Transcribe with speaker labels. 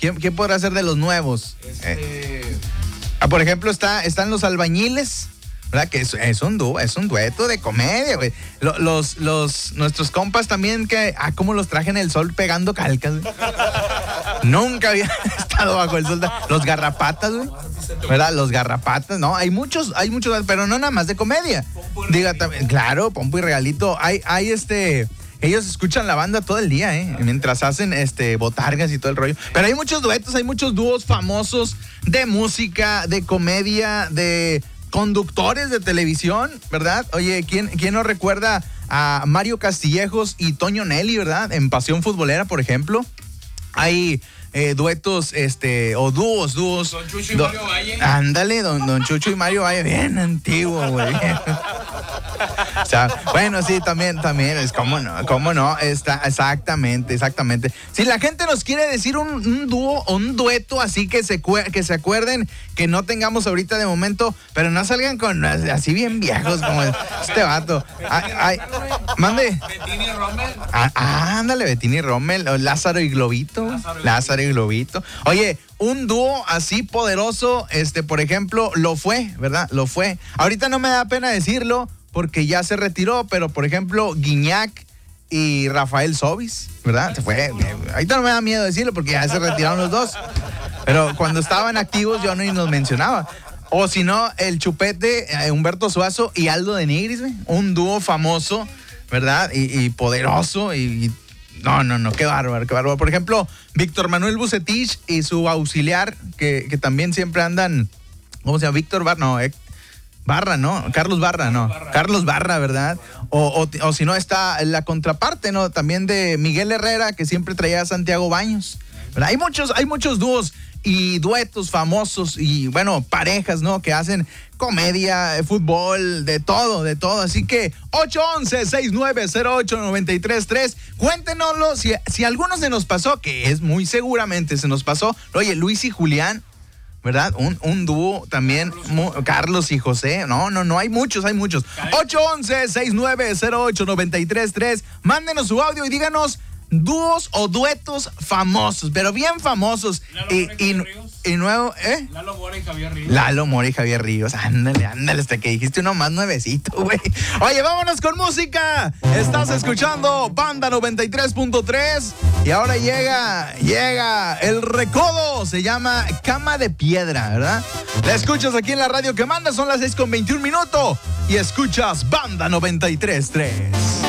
Speaker 1: ¿Quién podrá ser de los nuevos? Por ejemplo, están los Albañiles, ¿verdad? Que es un dueto de comedia, güey. Nuestros compas también cómo los traje en el sol pegando calcas, güey. Nunca había estado bajo el sol. Los Garrapatas, güey. ¿Verdad? Los Garrapatas, ¿no? Hay muchos, pero no nada más de comedia. Diga también, claro, Pompo y Regalito. Ellos escuchan la banda todo el día, mientras hacen botargas y todo el rollo. Pero hay muchos duetos, hay muchos dúos famosos de música, de comedia, de conductores de televisión, ¿verdad? Oye, ¿quién no recuerda a Mario Castillejos y Toño Nelly, ¿verdad? En Pasión Futbolera, por ejemplo. Hay duetos, o dúos.
Speaker 2: Don Chucho y Mario Valle.
Speaker 1: Ándale, don Chucho y Mario Valle, bien antiguo, güey. O sea, bueno, sí, también, es cómo no, exactamente. Si la gente nos quiere decir un dúo o un dueto así que se acuerden, que no tengamos ahorita de momento, pero no salgan con así bien viejos como este vato. Mande.
Speaker 2: Betín y Rommel.
Speaker 1: Ándale, Betín y Rommel, Lázaro y Globito. Oye, un dúo así poderoso, por ejemplo, lo fue, ¿verdad? Lo fue. Ahorita no me da pena decirlo porque ya se retiró, pero por ejemplo, Guiñac y Rafael Sobis, ¿verdad? Se fue. Ahorita no me da miedo decirlo porque ya se retiraron los dos. Pero cuando estaban activos yo ni nos mencionaba. O si no, el Chupete, Humberto Suazo y Aldo de Nigris, ¿ve? Un dúo famoso, ¿verdad? Y poderoso y no, qué bárbaro. Por ejemplo, Víctor Manuel Bucetich y su auxiliar, que también siempre andan, ¿cómo se llama? Víctor Barra, ¿no? Carlos Barra, ¿no? Carlos Barra, ¿verdad? O si no, está la contraparte, ¿no? También de Miguel Herrera, que siempre traía a Santiago Baños, ¿verdad? Hay muchos dúos y duetos famosos y, bueno, parejas, ¿no? Que hacen comedia, fútbol, de todo. Así que 811-6908-933. Cuéntenoslo si alguno se nos pasó, que es muy seguramente se nos pasó. Oye, Luis y Julián, ¿verdad? Un dúo también, Carlos y José. No, hay muchos. 811-6908-933. Mándenos su audio y díganos dúos o duetos famosos, pero bien famosos. Y nuevo,
Speaker 2: Lalo Mora y Javier Ríos.
Speaker 1: Lalo Mora y Javier Ríos. Ándale, hasta que dijiste uno más nuevecito, güey. Oye, vámonos con música. Estás escuchando Banda 93.3 y ahora llega el recodo. Se llama Cama de Piedra, ¿verdad? La escuchas aquí en la radio que manda, son las 6:21 y escuchas Banda 93.3.